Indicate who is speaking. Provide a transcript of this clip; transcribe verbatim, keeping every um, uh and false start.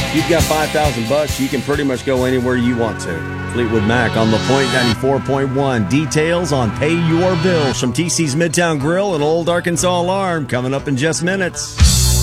Speaker 1: You've got five thousand bucks. You can pretty much go anywhere you want to. Fleetwood Mac on the Point ninety-four point one. Details on Pay Your Bills from T C's Midtown Grill and Old Arkansas Alarm coming up in just minutes.